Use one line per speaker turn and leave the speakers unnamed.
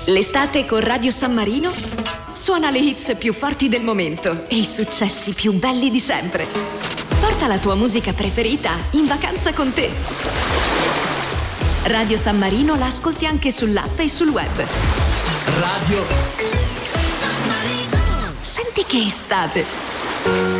L'estate con Radio San Marino suona le hits più forti del momento e i successi più belli di sempre. Porta la tua musica preferita in vacanza con te. Radio San Marino la ascolti anche sull'app e sul web.
Radio
San Marino. Senti che estate!